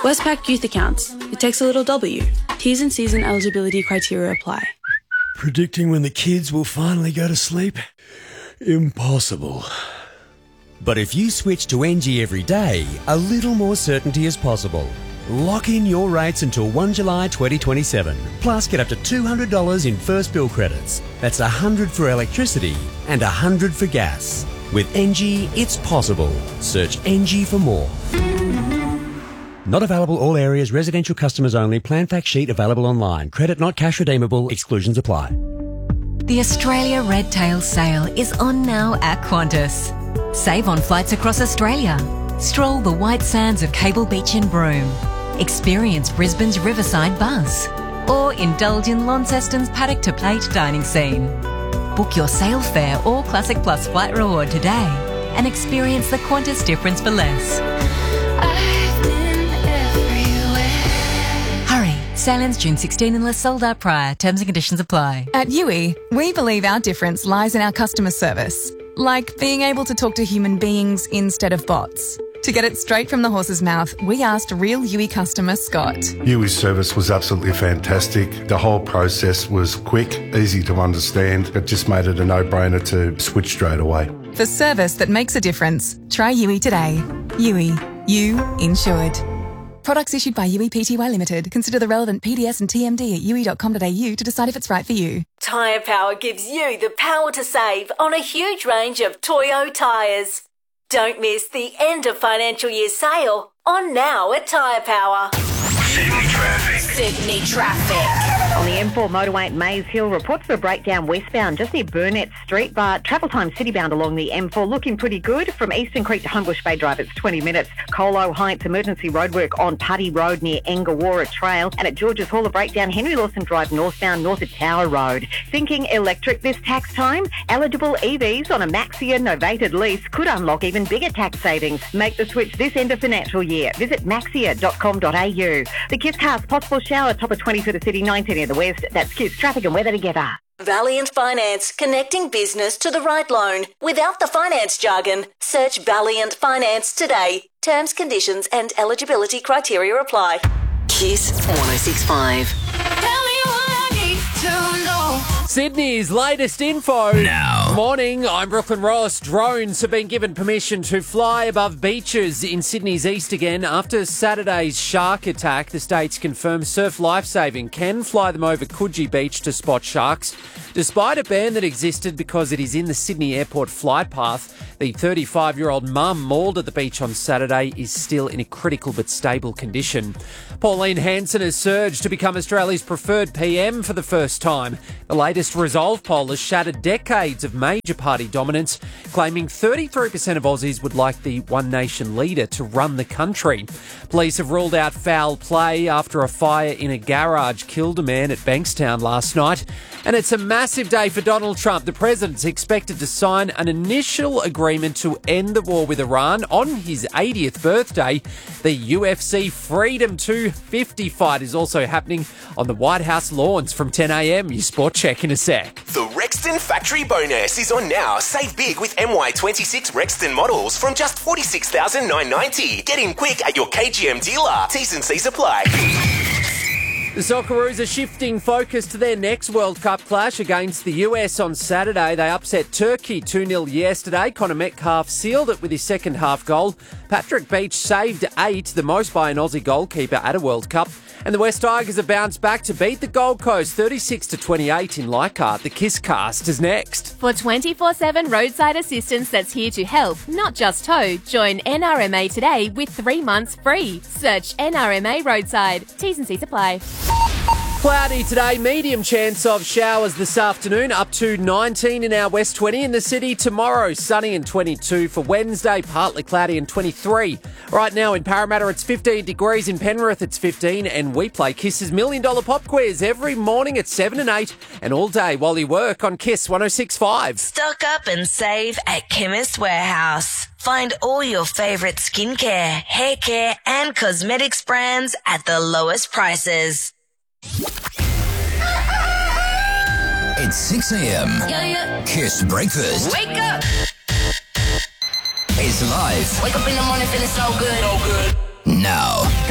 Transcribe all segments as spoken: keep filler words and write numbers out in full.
Westpac Youth Accounts. It takes a little W. T's and C's and eligibility criteria apply. Predicting when the kids will finally go to sleep? Impossible. But if you switch to N G every day, a little more certainty is possible. Lock in your rates until the first of July twenty twenty-seven. Plus, get up to two hundred dollars in first bill credits. That's one hundred dollars for electricity and one hundred dollars for gas. With N G, it's possible. Search N G for more. Not available all areas, residential customers only. Plan fact sheet available online. Credit not cash redeemable. Exclusions apply. The Australia Red Tail Sale is on now at Qantas. Save on flights across Australia. Stroll the white sands of Cable Beach in Broome. Experience Brisbane's riverside buzz. Or indulge in Launceston's paddock to plate dining scene. Book your sail fare or Classic Plus flight reward today and experience the Qantas difference for less. Sale ends June sixteenth unless sold out prior. Terms and conditions apply. At U I, we believe our difference lies in our customer service. Like being able to talk to human beings instead of bots. To get it straight from the horse's mouth, we asked real U I customer Scott. U I's service was absolutely fantastic. The whole process was quick, easy to understand. It just made it a no-brainer to switch straight away. For service that makes a difference, try U I today. U I. You insured. Products issued by U I P T Y Limited. Consider the relevant P D S and T M D at u i dot com dot a u to decide if it's right for you. Tyre Power gives you the power to save on a huge range of Toyo tyres. Don't miss the end of financial year sale on now at Tyre Power. Sydney traffic. Sydney traffic. On the M four motorway at Mays Hill, reports of a breakdown westbound just near Burnett Street, but travel time citybound along the M four looking pretty good. From Eastern Creek to Homebush Bay Drive, it's twenty minutes. Colo Heights, emergency roadwork on Putty Road near Engawara Trail. And at George's Hall, a breakdown Henry Lawson Drive northbound north of Tower Road. Thinking electric this tax time? Eligible E Vs on a Maxia novated lease could unlock even bigger tax savings. Make the switch this end of financial year. Visit maxia dot com dot a u. The Kiss Cars possible shower, top of twenty for the city, nineteen in the west. That's Kiss traffic and weather together. Valiant Finance, connecting business to the right loan. Without the finance jargon, search Valiant Finance today. Terms, conditions and eligibility criteria apply. Kiss one oh six point five. Tell me what I need to know. Sydney's latest info. Now. Morning, I'm Brooklyn Ross. Drones have been given permission to fly above beaches in Sydney's east again after Saturday's shark attack. The state's confirmed Surf Lifesaving can fly them over Coogee Beach to spot sharks. Despite a ban that existed because it is in the Sydney Airport flight path, the thirty-five-year-old mum mauled at the beach on Saturday is still in a critical but stable condition. Pauline Hanson has surged to become Australia's preferred P M for the first time. The latest Resolve poll has shattered decades of major party dominance, claiming thirty-three percent of Aussies would like the One Nation leader to run the country. Police have ruled out foul play after a fire in a garage killed a man at Bankstown last night. And it's a massive day for Donald Trump. The president's expected to sign an initial agreement to end the war with Iran on his eightieth birthday. The U F C Freedom two fifty fight is also happening on the White House lawns from ten a m. Your sport check in a sec. The Rexton Factory Bonus is on now. Save big with M Y twenty-six Rexton models from just forty-six thousand nine hundred ninety dollars. Get in quick at your K G M dealer. T's and C's apply. The Socceroos are shifting focus to their next World Cup clash against the U S on Saturday. They upset Turkey two nil yesterday. Connor Metcalf sealed it with his second half goal. Patrick Beach saved eight, the most by an Aussie goalkeeper at a World Cup. And the West Tigers have bounced back to beat the Gold Coast thirty-six to twenty-eight in Leichhardt. The Kiss Cast is next. For twenty-four seven roadside assistance that's here to help, not just tow, join N R M A today with three months free. Search N R M A Roadside. T's and C's apply. Cloudy today, medium chance of showers this afternoon, up to nineteen in our West twenty in the city. Tomorrow, sunny and twenty-two for Wednesday, partly cloudy and twenty-three. Right now in Parramatta, it's fifteen degrees. In Penrith, it's fifteen. And we play Kiss's Million Dollar Pop Quiz every morning at seven and eight and all day while you work on Kiss one oh six point five. Stock up and save at Chemist Warehouse. Find all your favourite skincare, hair care and cosmetics brands at the lowest prices. It's six a m. Yeah, yeah. Kiss Breakfast. Wake up. It's live. Wake up in the morning feeling so good. So good. Now. Good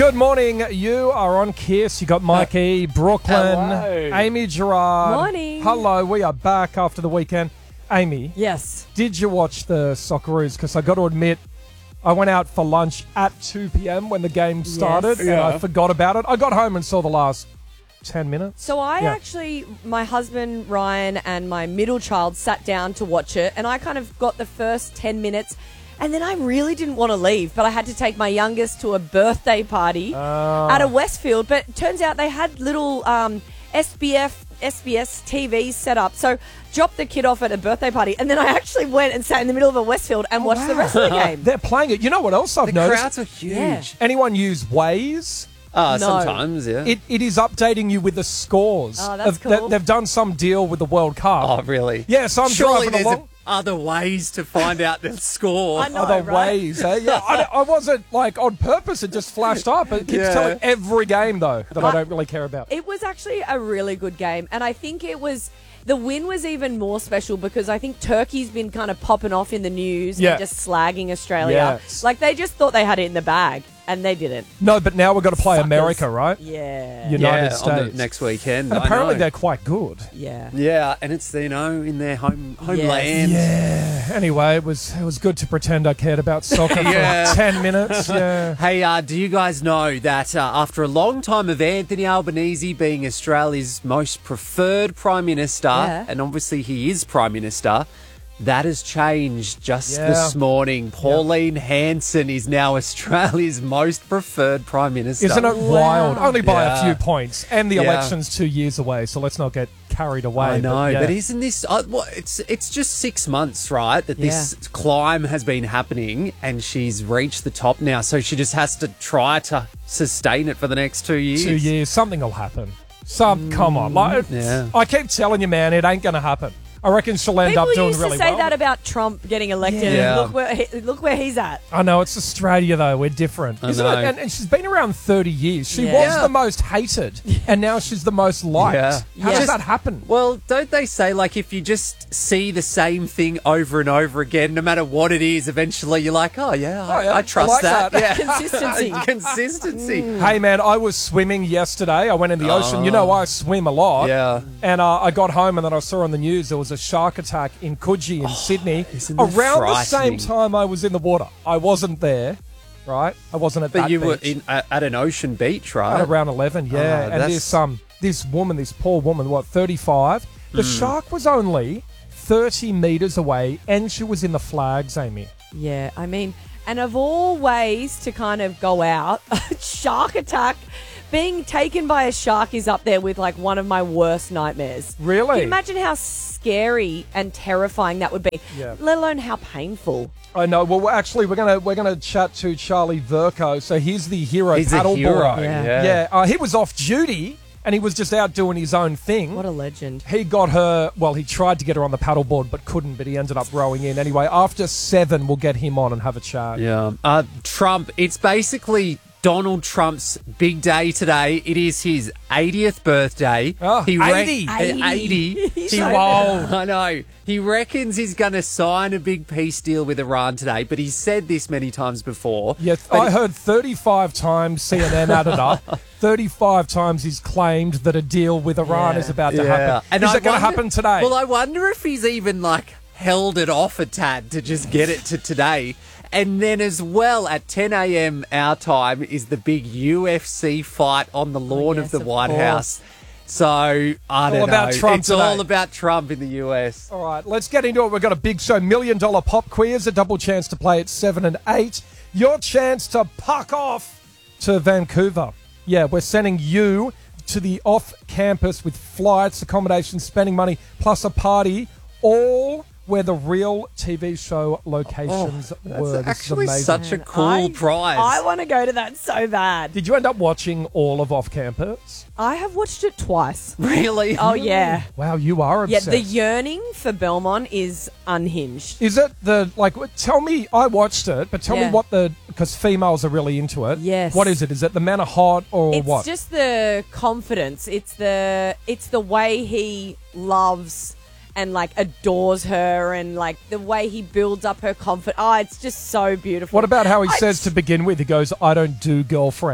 Good morning. You are on Kiss. You got Mike E, Brooklyn, Hello. Amy Gerard. Morning. Hello. We are back after the weekend. Amy. Yes. Did you watch the Socceroos? Because I got to admit, I went out for lunch at two p.m. when the game started, Yes. and Yeah. I forgot about it. I got home and saw the last ten minutes. So I Yeah. actually, my husband Ryan and my middle child sat down to watch it, and I kind of got the first ten minutes, and then I really didn't want to leave, but I had to take my youngest to a birthday party Ah. at a Westfield. But it turns out they had little um, S B F, S B S T Vs set up. So dropped the kid off at a birthday party, and then I actually went and sat in the middle of a Westfield and watched the rest of the game. They're playing it. You know what else I've The noticed? crowds are huge. Yeah. Anyone use Waze? Uh, No. Sometimes, yeah. It, it is updating you with the scores. Oh, that's of- they- cool. They've done some deal with the World Cup. oh, really? Yeah, so I'm Surely driving there's along. other ways to find out the score. I know, Other right? ways, eh? Yeah, I, I wasn't like on purpose. It just flashed up. It keeps Yeah. telling every game though that I don't really care about. It was actually a really good game, and I think it was the win was even more special because I think Turkey's been kind of popping off in the news Yeah. and just slagging Australia. Yes. Like they just thought they had it in the bag, and they didn't. No, but now we've got to play Suckers. America, right? Yeah. United yeah, States on the next weekend. And I apparently know. they're quite good. Yeah. Yeah, and it's, you know, in their home homeland. Yeah. Anyway, it was it was good to pretend I cared about soccer Yeah. for ten minutes. Yeah. Hey, uh, do you guys know that uh, after a long time of Anthony Albanese being Australia's most preferred Prime Minister, Yeah. and obviously he is Prime Minister, that has changed just Yeah. this morning. Pauline Hanson is now Australia's most preferred Prime Minister. Isn't it wild? Only by Yeah. a few points, and the Yeah. election's two years away. So let's not get carried away. I know, yeah. but isn't this? Uh, what, it's it's just six months, right? That this climb has been happening, and she's reached the top now. So she just has to try to sustain it for the next two years. two years, something will happen. Some, come on, like, Yeah. I keep telling you, man, it ain't going to happen. I reckon she'll end People up doing used really to say well. that about Trump getting elected. Yeah. And look where he, look where he's at. I know, it's Australia, though. We're different. I Isn't know. it? And, and she's been around thirty years. She Yeah. was Yeah. the most hated, and now she's the most liked. Yeah. How Yeah. does that happen? Well, don't they say, like, if you just see the same thing over and over again, no matter what it is, eventually you're like, oh, yeah, I, Oh, yeah, I trust I like that. that. Yeah. Consistency. Consistency. Hey, man, I was swimming yesterday. I went in the ocean. You know, I swim a lot. Yeah. And uh, I got home, and then I saw on the news there was a shark attack in Coogee in Sydney. isn't that Around the frightening? same time I was in the water. I wasn't there, right? I wasn't at But that you were beach. in, at, at an ocean beach, right? At around eleven, yeah. Oh, and that's- this um this woman, this poor woman, what, thirty-five? The Hmm. shark was only thirty metres away, and she was in the flags, Amy. Yeah, I mean, and of all ways to kind of go out, shark attack, being taken by a shark is up there with like one of my worst nightmares. Really? Can you imagine how scary and terrifying that would be? Yeah. Let alone how painful. I know. Well, we're actually, we're gonna we're gonna chat to Charlie Verco. So he's the hero He's a paddleboarder. hero, Yeah. yeah. Yeah, uh, he was off duty and he was just out doing his own thing. What a legend. He got her, well, he tried to get her on the paddleboard but couldn't, but he ended up rowing in. Anyway, after seven, we'll get him on and have a chat. Yeah. Uh, Trump, it's basically Donald Trump's big day today. It is his eightieth birthday. Oh, he re- eighty. Uh, eighty. He's He, so wow. I know. He reckons he's going to sign a big peace deal with Iran today, but he's said this many times before. Yeah, But I heard thirty-five times C N N added up. thirty-five times he's claimed that a deal with Iran Yeah. is about to Yeah. happen. And is I it going to wonder- happen today? Well, I wonder if he's even like held it off a tad to just get it to today. And then as well at ten a.m. our time is the big U F C fight on the lawn yes, of the of White course. House. So, I All don't about know. Trump it's today. all about Trump in the U S. All right, let's get into it. We've got a big show, million dollar pop quiz, a double chance to play at seven and eight. Your chance to puck off to Vancouver. Yeah, we're sending you to the off campus with flights, accommodation, spending money, plus a party, all where the real T V show locations That's were. This actually is amazing. such a cool I, prize. I want to go to that so bad. Did you end up watching all of off campus? I have watched it twice. Really? Oh, yeah. Wow, you are Yeah, obsessed. the yearning for Belmont is unhinged. Is it the, like, tell me, I watched it, but tell Yeah. me what the, because females are really into it. Yes. What is it? Is it the men are hot or It's what? just the confidence. It's the it's the way he loves and like adores her, and like the way he builds up her confidence. Oh, it's just so beautiful. What about how he I says to begin with, he goes, I don't do girlfriends.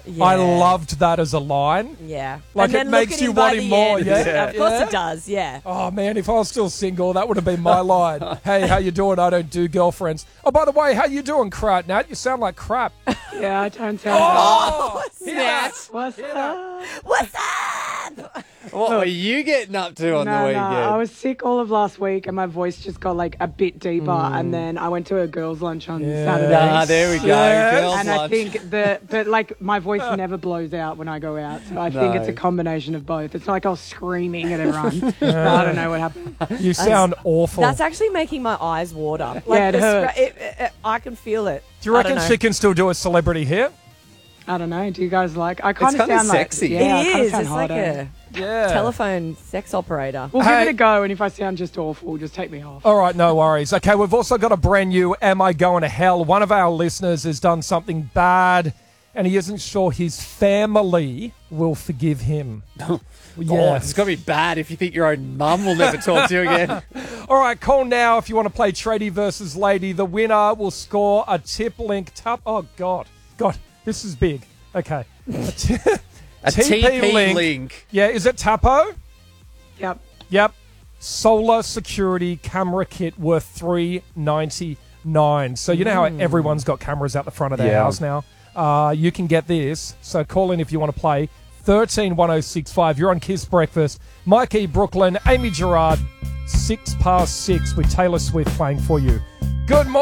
Yeah. I loved that as a line. Yeah. Like, And then it look makes at you him by want the him more, end. yeah? Of course Yeah? it does, yeah. Oh, man, if I was still single, that would have been my line. Hey, how you doing? I don't do girlfriends. Oh, by the way, how you doing, crap, Nat? You sound like crap. Yeah, I don't sound Oh, Nat. What's up? What's up? What were you getting up to on no, the weekend? No, I was sick all of last week and my voice just got like a bit deeper Mm. and then I went to a girls' lunch on Yeah. Saturday. Ah, there we go, Yes. girls' and lunch. I think the but like my voice never blows out when I go out. So I think No. it's a combination of both. It's not like I was screaming at everyone. But I don't know what happened. You sound awful. That's actually making my eyes water. Yeah, it the scra- hurts. it- it- it- I can feel it. Do you I reckon don't know. she can still do a celebrity hit? I don't know. Do you guys like? I kind of kinda sound sexy. like yeah, I It kinda is. sound It's like harder. a Yeah. telephone sex operator. We'll Hey. give it a go, and if I sound just awful, just take me off. All right, no worries. Okay, we've also got a brand new Am I Going to Hell? One of our listeners has done something bad and he isn't sure his family will forgive him. Oh, it's got to be bad if you think your own mum will never talk to you again. All right, call now if you want to play Tradie versus Lady. The winner will score a tip link. Tup- oh, God. God, this is big. Okay. A, t- A T P link. Yeah, is it Tapo? Yep. Yep. Solar security camera kit worth three ninety-nine. So you know how Mm. everyone's got cameras out the front of their Yeah. house now? Uh, you can get this. So call in if you want to play. thirteen one oh six five. You're on Kiss Breakfast. Mike E. Brooklyn, Amy Gerard, six past six with Taylor Swift playing for you. Good morning.